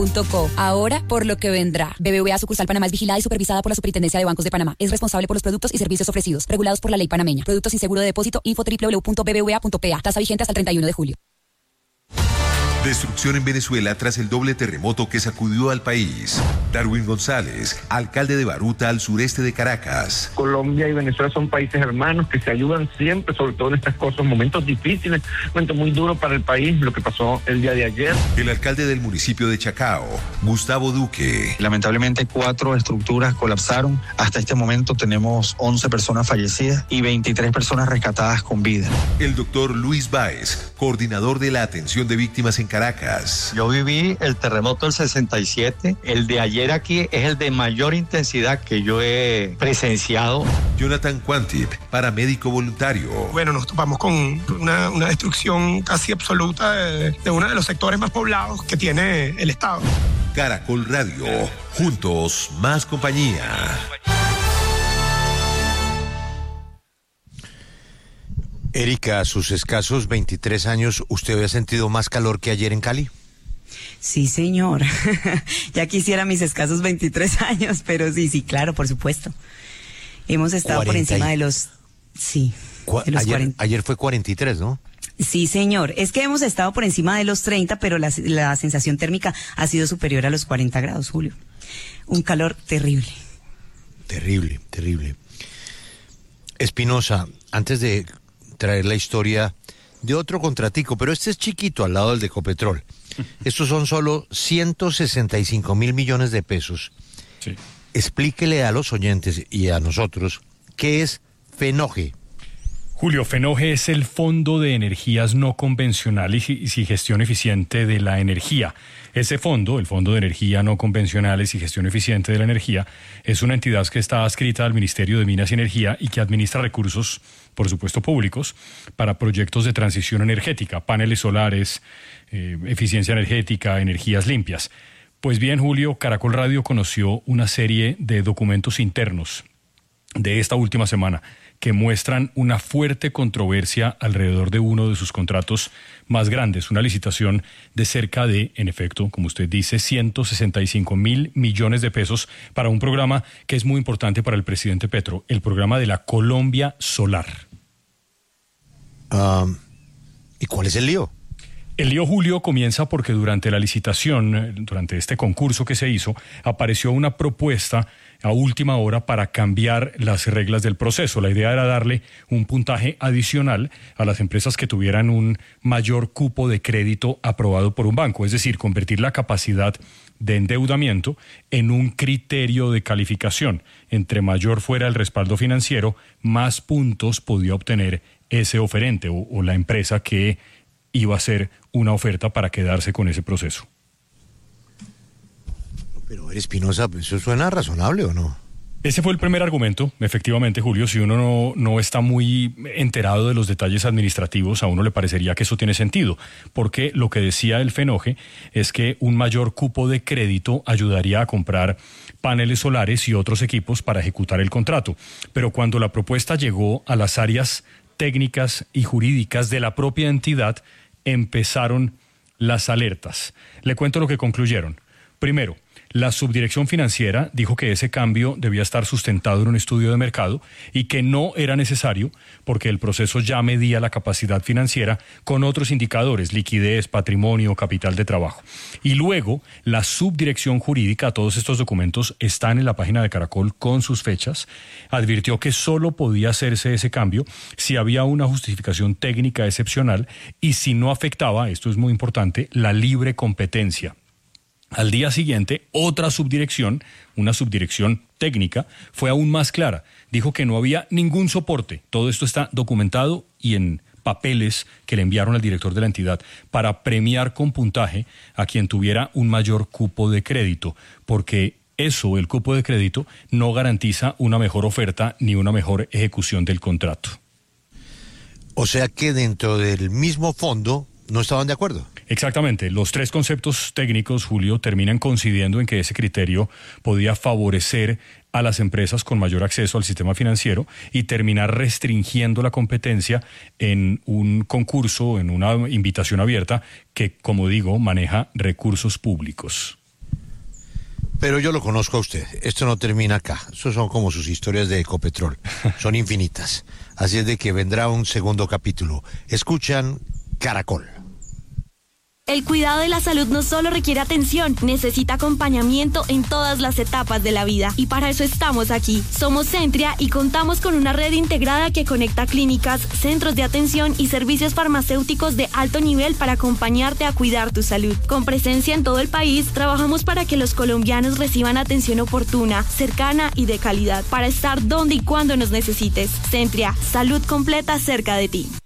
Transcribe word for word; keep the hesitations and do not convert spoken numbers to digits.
Punto co. Ahora, por lo que vendrá. B B V A Sucursal Panamá es vigilada y supervisada por la Superintendencia de Bancos de Panamá. Es responsable por los productos y servicios ofrecidos, regulados por la ley panameña. Productos sin seguro de depósito. Info doble u doble u doble u punto b b v a punto p a. Tasa vigente hasta el treinta y uno de julio. Destrucción en Venezuela tras el doble terremoto que sacudió al país. Darwin González, alcalde de Baruta, al sureste de Caracas. Colombia y Venezuela son países hermanos que se ayudan siempre, sobre todo en estas cosas, momentos difíciles, momentos muy duros para el país, lo que pasó el día de ayer. El alcalde del municipio de Chacao, Gustavo Duque. Lamentablemente cuatro estructuras colapsaron. Hasta este momento tenemos once personas fallecidas y veintitrés personas rescatadas con vida. El doctor Luis Báez, coordinador de la atención de víctimas en Caracas. Yo viví el terremoto del sesenta y siete. El de ayer aquí es el de mayor intensidad que yo he presenciado. Jonathan Quantip, paramédico voluntario. Bueno, nos topamos con una, una destrucción casi absoluta de, de uno de los sectores más poblados que tiene el Estado. Caracol Radio, juntos más compañía. Erika, a sus escasos veintitrés años, ¿usted había sentido más calor que ayer en Cali? Sí, señor. Ya quisiera mis escasos veintitrés años, pero sí, sí, claro, por supuesto. Hemos estado por encima de los... Sí, de los ayer, cuarenta. Ayer fue cuarenta y tres, ¿no? Sí, señor. Es que hemos estado por encima de los treinta, pero la, la sensación térmica ha sido superior a los cuarenta grados, Julio. Un calor terrible. Terrible, terrible. Espinosa, antes de traer la historia de otro contratico, pero este es chiquito al lado del de Ecopetrol. Estos son solo ciento sesenta y cinco mil millones de pesos. Sí. Explíquele a los oyentes y a nosotros qué es FENOGE. Julio, FENOGE es el Fondo de Energías No Convencionales y Gestión Eficiente de la Energía. Ese fondo, el Fondo de Energía No Convencionales y Gestión Eficiente de la Energía, es una entidad que está adscrita al Ministerio de Minas y Energía y que administra recursos, por supuesto públicos, para proyectos de transición energética, paneles solares, eh, eficiencia energética, energías limpias. Pues bien, Julio, Caracol Radio conoció una serie de documentos internos de esta última semana que muestran una fuerte controversia alrededor de uno de sus contratos más grandes, una licitación de cerca de, en efecto, como usted dice, ciento sesenta y cinco mil millones de pesos para un programa que es muy importante para el presidente Petro, el programa de la Colombia Solar. Um, ¿Y cuál es el lío? El lío, Julio, comienza porque durante la licitación, durante este concurso que se hizo, apareció una propuesta a última hora para cambiar las reglas del proceso. La idea era darle un puntaje adicional a las empresas que tuvieran un mayor cupo de crédito aprobado por un banco, es decir, convertir la capacidad de endeudamiento en un criterio de calificación. Entre mayor fuera el respaldo financiero, más puntos podía obtener ese oferente o, o la empresa que iba a hacer una oferta para quedarse con ese proceso. Pero, Espinosa, ¿eso suena razonable o no? Ese fue el primer argumento, efectivamente, Julio. Si uno no, no está muy enterado de los detalles administrativos, a uno le parecería que eso tiene sentido, porque lo que decía el FENOGE es que un mayor cupo de crédito ayudaría a comprar paneles solares y otros equipos para ejecutar el contrato. Pero cuando la propuesta llegó a las áreas técnicas y jurídicas de la propia entidad, empezaron las alertas. Le cuento lo que concluyeron. Primero, la subdirección financiera dijo que ese cambio debía estar sustentado en un estudio de mercado y que no era necesario porque el proceso ya medía la capacidad financiera con otros indicadores, liquidez, patrimonio, capital de trabajo. Y luego, la subdirección jurídica, todos estos documentos están en la página de Caracol con sus fechas, advirtió que solo podía hacerse ese cambio si había una justificación técnica excepcional y si no afectaba, esto es muy importante, la libre competencia. Al día siguiente, otra subdirección, una subdirección técnica, fue aún más clara. Dijo que no había ningún soporte. Todo esto está documentado y en papeles que le enviaron al director de la entidad para premiar con puntaje a quien tuviera un mayor cupo de crédito, porque eso, el cupo de crédito, no garantiza una mejor oferta ni una mejor ejecución del contrato. O sea que dentro del mismo fondo no estaban de acuerdo. Exactamente. Los tres conceptos técnicos, Julio, terminan coincidiendo en que ese criterio podía favorecer a las empresas con mayor acceso al sistema financiero y terminar restringiendo la competencia en un concurso, en una invitación abierta que, como digo, maneja recursos públicos. Pero yo lo conozco a usted. Esto no termina acá. Eso son como sus historias de Ecopetrol. Son infinitas. Así es de que vendrá un segundo capítulo. Escuchan Caracol. El cuidado de la salud no solo requiere atención, necesita acompañamiento en todas las etapas de la vida. Y para eso estamos aquí. Somos Centria y contamos con una red integrada que conecta clínicas, centros de atención y servicios farmacéuticos de alto nivel para acompañarte a cuidar tu salud. Con presencia en todo el país, trabajamos para que los colombianos reciban atención oportuna, cercana y de calidad, para estar donde y cuando nos necesites. Centria, salud completa cerca de ti.